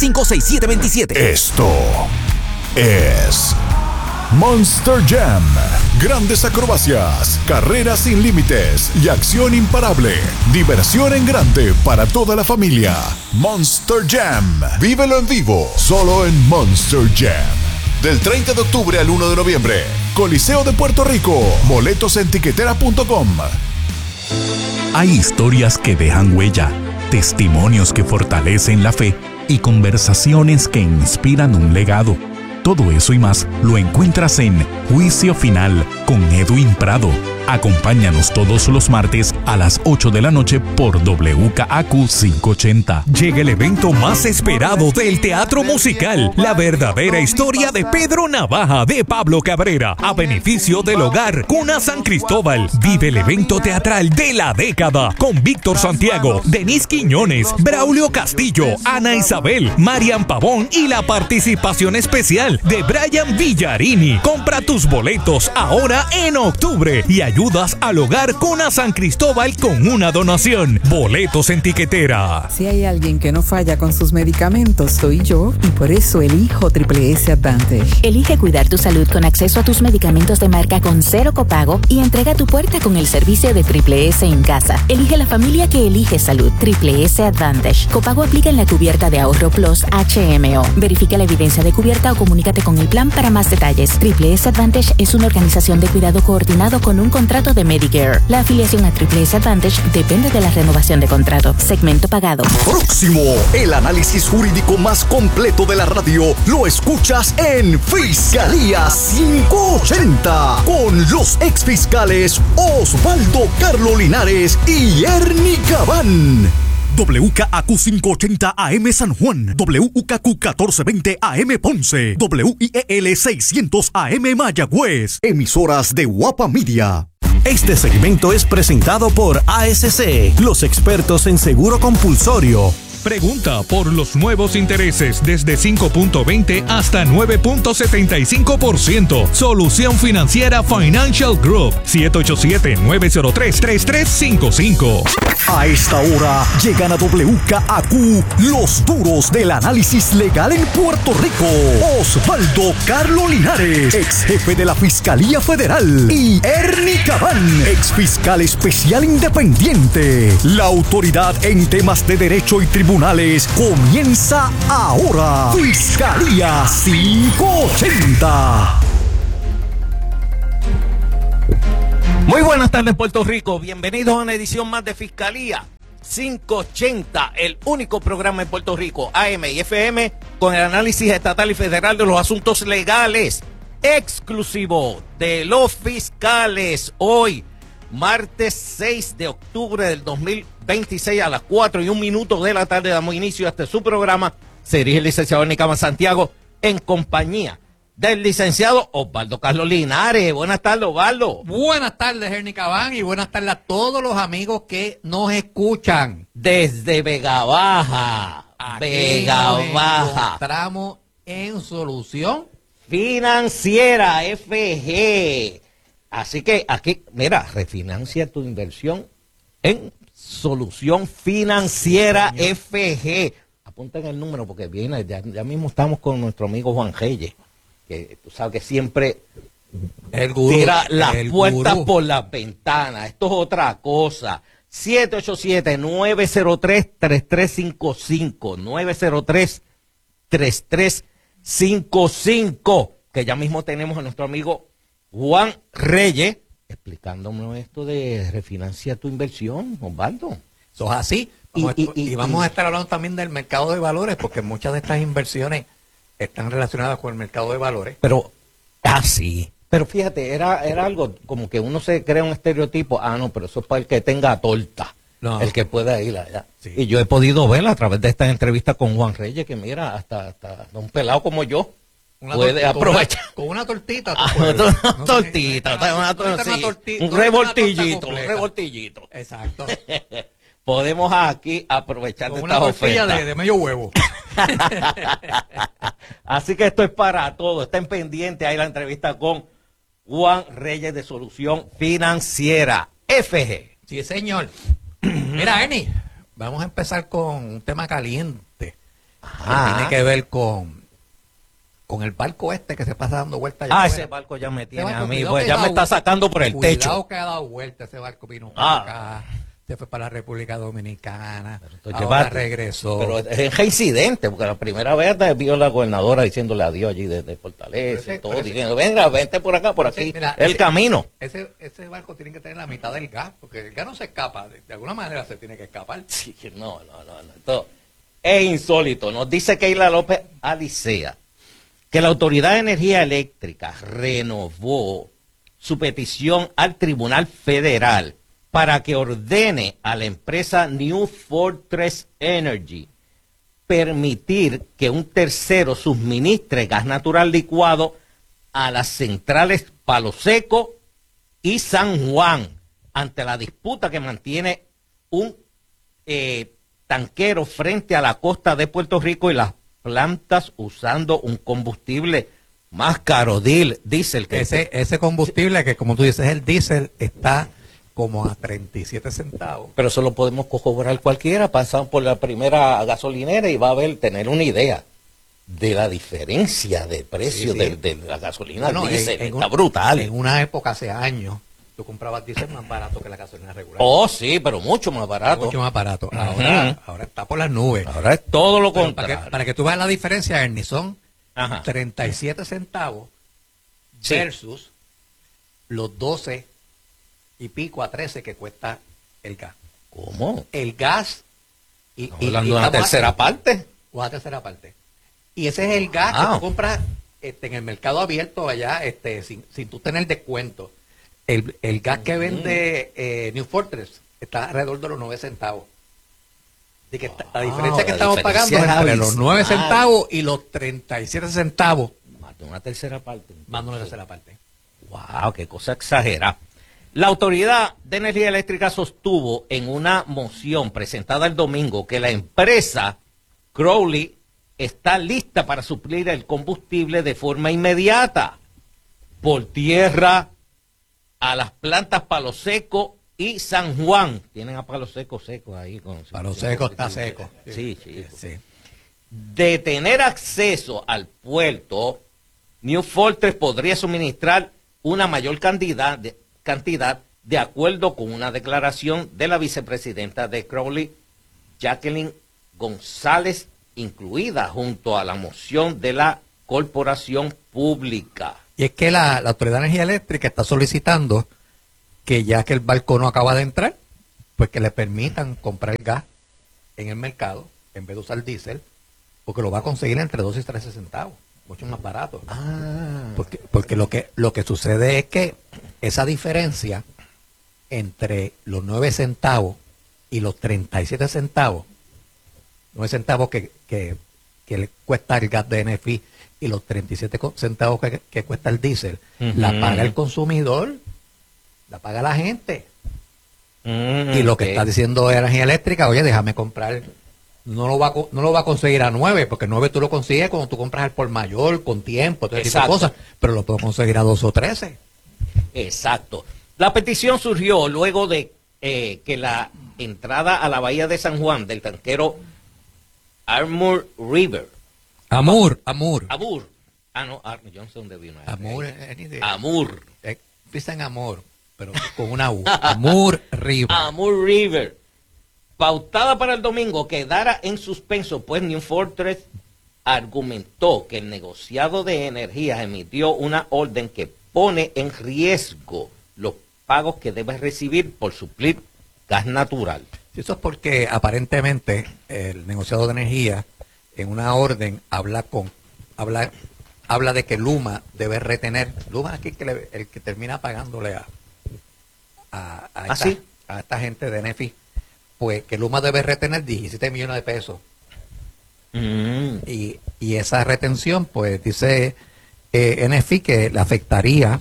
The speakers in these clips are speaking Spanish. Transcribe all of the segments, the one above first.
56727. Esto es Monster Jam. Grandes acrobacias, carreras sin límites y acción imparable. Diversión en grande para toda la familia. Monster Jam. Vívelo en vivo, solo en Monster Jam. Del 30 de octubre al 1 de noviembre. Coliseo de Puerto Rico. Boletos en tiquetera.com. Hay historias que dejan huella, testimonios que fortalecen la fe y conversaciones que inspiran un legado. Todo eso y más lo encuentras en Juicio Final con Edwin Prado. Acompáñanos todos los martes a las 8 de la noche por WKAQ 580. Llega el evento más esperado del teatro musical, la verdadera historia de Pedro Navaja de Pablo Cabrera, a beneficio del hogar Cuna San Cristóbal. Vive el evento teatral de la década con Víctor Santiago, Denise Quiñones, Braulio Castillo, Ana Isabel, Marian Pavón y la participación especial de Brian Villarini. Compra tus boletos ahora en octubre y ayudas al hogar Cuna San Cristóbal con una donación. Boletos en tiquetera. Si hay alguien que no falla con sus medicamentos, soy yo, y por eso elijo Triple S Advantage. Elige cuidar tu salud con acceso a tus medicamentos de marca con cero copago y entrega a tu puerta con el servicio de Triple S en casa. Elige la familia que elige salud. Triple S Advantage. Copago aplica en la cubierta de Ahorro Plus HMO. Verifica la evidencia de cubierta o comunícate con el plan para más detalles. Triple S Advantage es una organización de cuidado coordinado con un contrato de Medicare. La afiliación a Triple S Advantage depende de la renovación de contrato. Segmento pagado. Próximo, el análisis jurídico más completo de la radio lo escuchas en Fiscalía 580 con los exfiscales Osvaldo Carlos Linares y Ernie Cabán. WKAQ 580 AM San Juan, WKQ 1420 AM Ponce, WIEL 600 AM Mayagüez. Emisoras de Guapa Media. Este segmento es presentado por ASC, los expertos en seguro compulsorio. Pregunta por los nuevos intereses desde 5.20 hasta 9.75%. Solución Financiera Financial Group. 787-903-3355. A esta hora llegan a WKAQ los duros del análisis legal en Puerto Rico. Osvaldo Carlos Linares, ex jefe de la Fiscalía Federal, y Ernie Cabán, ex fiscal especial independiente. La autoridad en temas de derecho y tribunales comienza ahora. Fiscalía 580. Muy buenas tardes, Puerto Rico. Bienvenidos a una edición más de Fiscalía 580, el único programa en Puerto Rico, AM y FM, con el análisis estatal y federal de los asuntos legales, exclusivo de los fiscales. Hoy, martes 6 de octubre del 2026 a las 4:01 de la tarde, damos inicio a este su programa. Se dirige el licenciado Ernie Cabán Santiago en compañía del licenciado Osvaldo Carlos Linares. Buenas tardes, Osvaldo. Buenas tardes, Ernie Cabán, y buenas tardes a todos los amigos que nos escuchan. Desde Vega Baja. Vega Baja. Entramos en Solución Financiera FG. Así que aquí, mira, refinancia tu inversión en Solución Financiera FG. Apunten el número porque viene, ya mismo estamos con nuestro amigo Juan Reyes, que tú sabes que siempre el gurú, tira las puertas por las ventanas. Esto es otra cosa. 787-903-3355. 903-3355. Que ya mismo tenemos a nuestro amigo Juan Reyes explicándonos esto de refinancia tu inversión, Osvaldo. Eso es así. Y vamos a estar hablando también del mercado de valores, porque muchas de estas inversiones están relacionadas con el mercado de valores. Pero, sí. Pero fíjate, era algo como que uno se crea un estereotipo. No, pero eso es para el que tenga torta. No. El que pueda ir allá. Sí. Y yo he podido ver a través de esta entrevista con Juan Reyes que mira, hasta un pelado como yo puede aprovechar. Con una tortita. Una tortita. Un revoltillito. Exacto. Podemos aquí aprovechar de esta oferta. De medio huevo. Así que esto es para todos. Estén pendientes ahí la entrevista con Juan Reyes de Solución Financiera FG. Sí, señor. Mira, Ernie, vamos a empezar con un tema caliente. que tiene que ver con el barco este que se pasa dando vueltas. Ese barco ya me tiene a mí, pues ya me está sacando por el techo. Cuidado que ha dado vuelta ese barco, vino para acá, se fue para la República Dominicana, ahora regresó. Pero es reincidente, porque la primera vez vio la gobernadora diciéndole adiós allí desde Fortaleza, todo diciendo, venga, vente por acá, por aquí, mira, el camino. Ese barco tiene que tener la mitad del gas, porque el gas no se escapa, de alguna manera se tiene que escapar. Sí, no. Esto es insólito. Nos dice Keila López Alicea que la Autoridad de Energía Eléctrica renovó su petición al Tribunal Federal para que ordene a la empresa New Fortress Energy permitir que un tercero suministre gas natural licuado a las centrales Palo Seco y San Juan, ante la disputa que mantiene un tanquero frente a la costa de Puerto Rico y las plantas usando un combustible más caro, diésel. Ese combustible que, como tú dices, el diésel, está como a 37 centavos. Pero eso lo podemos corroborar cualquiera, pasamos por la primera gasolinera y va a tener una idea de la diferencia de precio de la gasolina al diésel. Está brutal. En una época, hace años, tú comprabas diésel más barato que la gasolina regular. Oh, sí, pero mucho más barato. Mucho más barato. Ahora está por las nubes. Ahora es todo lo contrario. Para que tú veas la diferencia, Ernie, son 37 centavos versus los 12 y pico a 13 que cuesta el gas. ¿Cómo? El gas. Hablando de una tercera parte. Una tercera parte. Y ese es el gas que tú compras en el mercado abierto allá, sin tú tener descuento. El gas que vende New Fortress está alrededor de los 9 centavos. Así que la diferencia que estamos pagando es entre los 9 centavos y los 37 centavos. Más de una tercera parte. Más de una tercera parte. Wow, qué cosa exagerada. La Autoridad de Energía Eléctrica sostuvo en una moción presentada el domingo que la empresa Crowley está lista para suplir el combustible de forma inmediata por tierra a las plantas Palo Seco y San Juan. Tienen a Palo Seco ahí. Palo Seco está seco. Sí. De tener acceso al puerto, New Fortress podría suministrar una mayor cantidad de acuerdo con una declaración de la vicepresidenta de Crowley, Jacqueline González, incluida junto a la moción de la corporación pública. Y es que la Autoridad de Energía Eléctrica está solicitando que, ya que el barco no acaba de entrar, pues que le permitan comprar gas en el mercado en vez de usar diésel, porque lo va a conseguir entre 12 y 13 centavos, mucho más barato. Porque lo que sucede es que esa diferencia entre los 9 centavos y los 37 centavos, 9 centavos que le cuesta el gas de NFI y los 37 centavos que cuesta el diésel, la paga el consumidor, la paga la gente. Y lo que está diciendo Energía Eléctrica, oye, déjame comprar, no lo va a conseguir a 9, porque 9 tú lo consigues cuando tú compras al por mayor, con tiempo, todo ese tipo de cosas, pero lo puedo conseguir a 2 o 13. Exacto. La petición surgió luego de que la entrada a la bahía de San Juan del tanquero Amur River. Amur. No, yo no sé dónde vino. Amur. Empieza en amor, pero con una U. Amur River. Amur River. Pautada para el domingo, quedara en suspenso, pues New Fortress argumentó que el negociado de energía emitió una orden que pone en riesgo los pagos que debe recibir por suplir gas natural. Eso es porque aparentemente el negociado de energía en una orden habla de que Luma debe retener. Luma es el que termina pagándole a esta gente de NFI, pues que Luma debe retener 17 millones de pesos. Y esa retención, pues dice NFI que le afectaría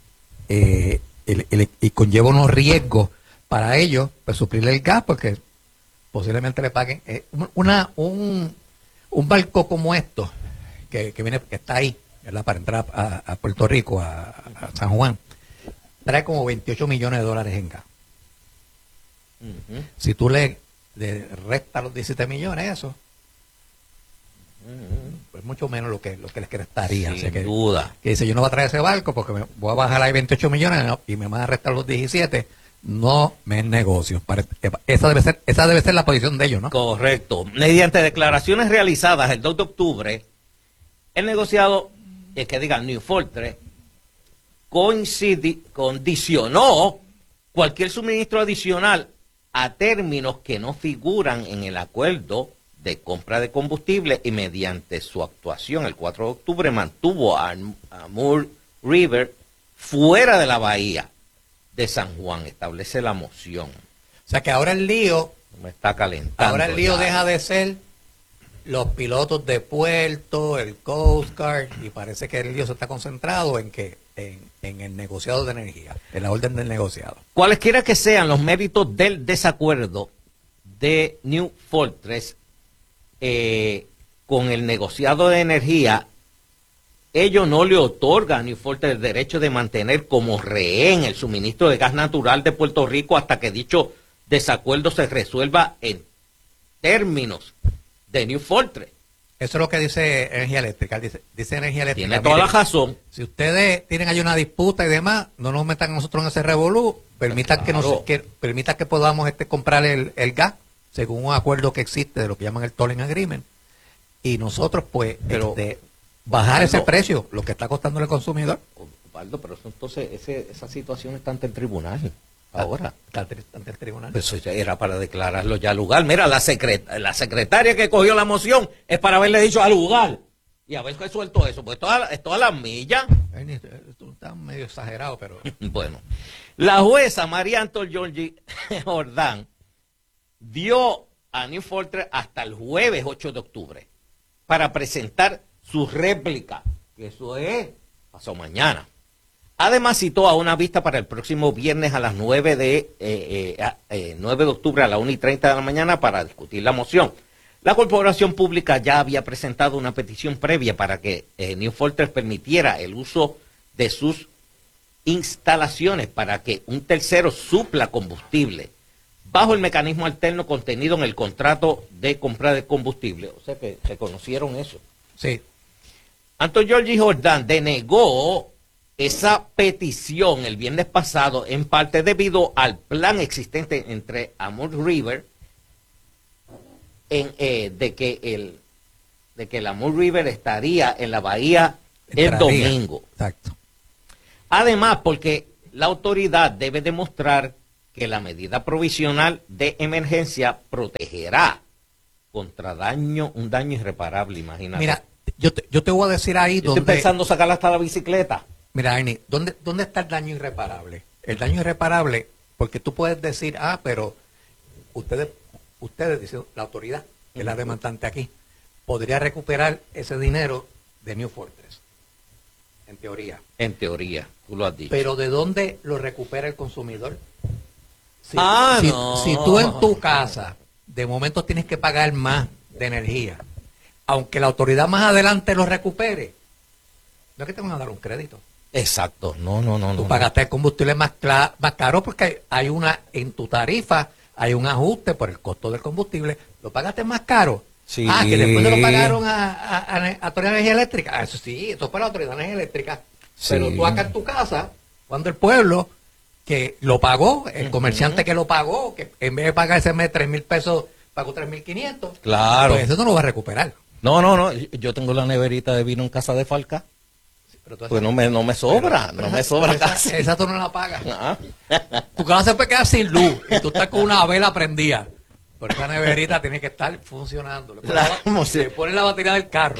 y conlleva unos riesgos para ellos, pues suplirle el gas, porque posiblemente le paguen un barco como esto que está ahí, ¿verdad? Para entrar a Puerto Rico, a San Juan, trae como 28 millones de dólares en gas. Si tú le restas los 17 millones, eso, Pues mucho menos lo que les crestaría. Sin o sea duda. Que dice, yo no voy a traer ese barco porque me voy a bajar ahí 28 millones y me van a restar los 17. No me es negocio. Esa debe ser la posición de ellos, ¿no? Correcto. Mediante declaraciones realizadas el 2 de octubre, el negociado, New Fortress, condicionó cualquier suministro adicional a términos que no figuran en el acuerdo de compra de combustible y mediante su actuación el 4 de octubre mantuvo a Moore River fuera de la bahía de San Juan. Establece la moción. O sea que ahora el lío me está calentando. Ahora el lío deja de ser los pilotos de puerto, el Coast Guard, y parece que el lío se está concentrado en el negociado de energía, en la orden del negociado. Cualesquiera que sean los méritos del desacuerdo de New Fortress con el negociado de energía, ello no le otorga a New Fortress el derecho de mantener como rehén el suministro de gas natural de Puerto Rico hasta que dicho desacuerdo se resuelva en términos de New Fortress. Eso es lo que dice Energía Eléctrica. Dice Energía Eléctrica. Tiene toda la razón. Si ustedes tienen ahí una disputa y demás, no nos metan a nosotros en ese revolú, permitan que podamos comprar el gas según un acuerdo que existe de lo que llaman el tolling agreement, y nosotros pues bajar ese precio, lo que está costando el consumidor. Osvaldo, pero eso, entonces esa situación está ante el tribunal ahora. Está ante el tribunal. Eso ya era para declararlo ya al lugar. Mira, la secretaria que cogió la moción es para haberle dicho al lugar y haber resuelto eso, pues todas las millas. Esto está medio exagerado, pero... Bueno, la jueza María Anton Giorgi Jordán dio a New Fortress hasta el jueves 8 de octubre para presentar su réplica, que eso es pasado mañana. Además citó a una vista para el próximo viernes a las 9 de octubre a las 1:30 de la mañana para discutir la moción. La corporación pública ya había presentado una petición previa para que New Fortress permitiera el uso de sus instalaciones para que un tercero supla combustible bajo el mecanismo alterno contenido en el contrato de compra de combustible. O sea que reconocieron eso. Sí. Anton Giorgi Jordán denegó esa petición el viernes pasado, en parte debido al plan existente entre Amur River de que el Amur River estaría en la bahía el domingo. Exacto. Además, porque la autoridad debe demostrar que la medida provisional de emergencia protegerá contra un daño irreparable, imagínate. Mira, yo te voy a decir ahí donde... Estoy pensando sacar hasta la bicicleta. Mira, Ernie, ¿dónde está el daño irreparable? El daño irreparable, porque tú puedes decir, pero ustedes dicen, la autoridad, que es la demandante aquí, podría recuperar ese dinero de New Fortress. En teoría. En teoría, tú lo has dicho. Pero ¿de dónde lo recupera el consumidor? No. Si tú en tu casa, de momento tienes que pagar más de energía, aunque la autoridad más adelante lo recupere, no es que te van a dar un crédito. Exacto, no. Tú pagaste el combustible más caro porque hay en tu tarifa, hay un ajuste por el costo del combustible, lo pagaste más caro. Sí. Que después lo pagaron a Autoridad de Energía Eléctrica. Eso sí, eso fue la Autoridad de Energía Eléctrica. Sí. Pero tú acá en tu casa, cuando el pueblo que lo pagó, el comerciante que lo pagó, que en vez de pagar ese mes 3,000 pesos, pagó 3,500. Claro. Pues eso no lo va a recuperar. No. Yo tengo la neverita de vino en casa de Falca. Pues no me sobra, no me sobra casi. Esa tú no la pagas. Tu casa se puede quedar sin luz y tú estás con una vela prendida. Pero esa neverita tiene que estar funcionando. Le pones la batería del carro.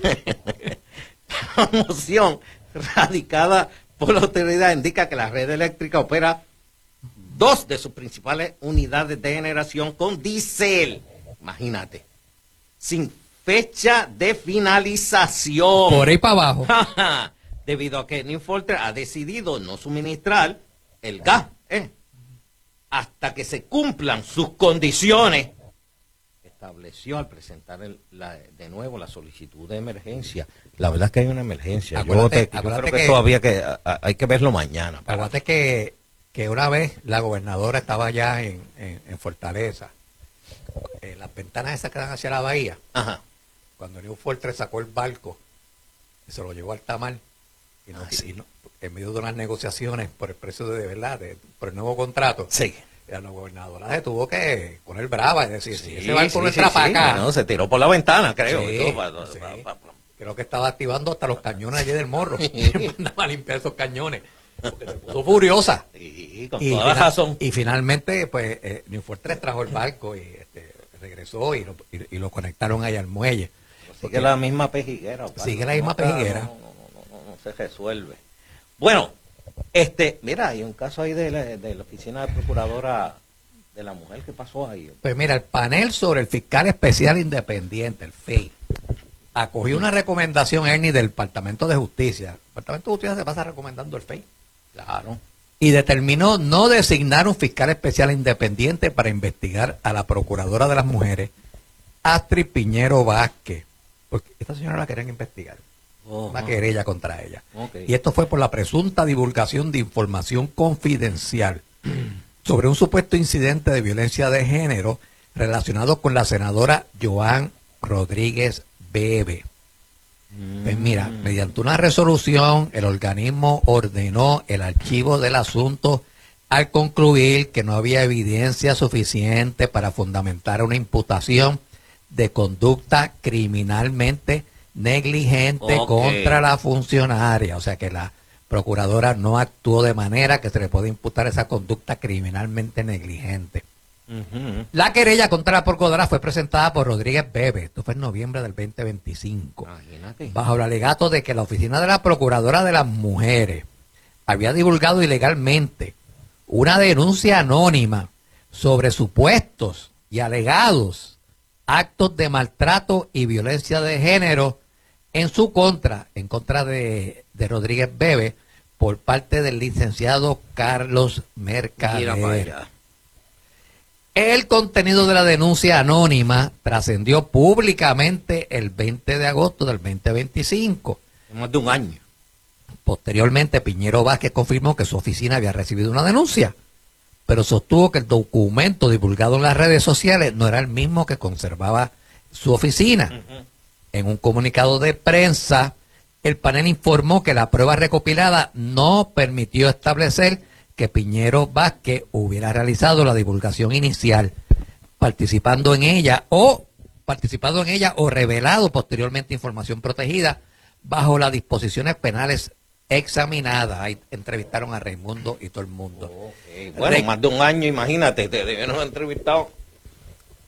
La moción radicada por la autoridad indica que la red eléctrica opera 2 de sus principales unidades de generación con diésel. Imagínate. Sin fecha de finalización. Por ahí para abajo. Debido a que New Fortress ha decidido no suministrar el gas hasta que se cumplan sus condiciones. Estableció al presentar de nuevo la solicitud de emergencia. La verdad es que hay una emergencia. Yo creo que todavía hay que verlo mañana. Acuérdate que una vez la gobernadora estaba allá en Fortaleza, en las ventanas esas que dan hacia la bahía. Ajá. cuando New Fortress sacó el barco y se lo llevó al Tamar, y en medio de unas negociaciones por el precio por el nuevo contrato, la gobernadora se tuvo que poner brava y decir, si ese barco no entra para acá. No, se tiró por la ventana, creo. Creo que estaba activando hasta los cañones allí del morro. Mandaba a limpiar esos cañones. Porque se puso furiosa. Con toda razón. Y finalmente, pues, New Fortress trajo el barco y regresó y lo conectaron ahí al muelle. Sigue la misma pejiguera. Sigue la misma pejiguera. No se resuelve. Bueno, mira, hay un caso ahí de la oficina de procuradora de la mujer. ¿Qué pasó ahí? Pues mira, el panel sobre el fiscal especial independiente, el FEI, acogió una recomendación, Ernie, del Departamento de Justicia. El Departamento de Justicia se pasa recomendando el FEI. Claro. Y determinó no designar un fiscal especial independiente para investigar a la procuradora de las mujeres, Astrid Piñero Vázquez. Porque esta señora la querían investigar. Una querella contra ella. Y esto fue por la presunta divulgación de información confidencial sobre un supuesto incidente de violencia de género relacionado con la senadora Joan Rodríguez Bebe. Pues mira, mediante una resolución, el organismo ordenó el archivo del asunto al concluir que no había evidencia suficiente para fundamentar una imputación de conducta criminalmente negligente contra la funcionaria. O sea que la procuradora no actuó de manera que se le puede imputar esa conducta criminalmente negligente. La querella contra la procuradora fue presentada por Rodríguez Bebe. Esto fue en noviembre del 2025. Imagínate. Bajo el alegato de que la oficina de la Procuradora de las Mujeres había divulgado ilegalmente una denuncia anónima sobre supuestos y alegados actos de maltrato y violencia de género en contra de Rodríguez Bebe, por parte del licenciado Carlos Mercader. El contenido de la denuncia anónima trascendió públicamente el 20 de agosto del 2025. Más de un año. Posteriormente, Piñero Vázquez confirmó que su oficina había recibido una denuncia, pero sostuvo que el documento divulgado en las redes sociales no era el mismo que conservaba su oficina. En un comunicado de prensa, el panel informó que la prueba recopilada no permitió establecer que Piñero Vázquez hubiera realizado la divulgación inicial, participado en ella o revelado posteriormente información protegida bajo las disposiciones penales examinadas. Ahí entrevistaron a Raimundo y todo el mundo. Bueno, más de un año, imagínate, te debieron haber entrevistado